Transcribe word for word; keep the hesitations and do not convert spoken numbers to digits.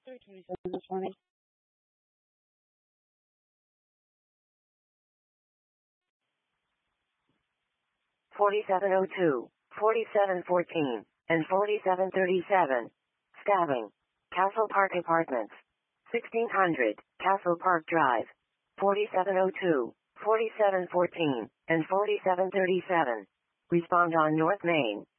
three twenty-seven this morning. forty-seven oh two, forty-seven fourteen, and forty-seven thirty-seven. Stabbing. Castle Park Apartments. sixteen hundred, Castle Park Drive. forty-seven oh two, forty-seven fourteen, and forty-seven thirty-seven. Respond on North Main.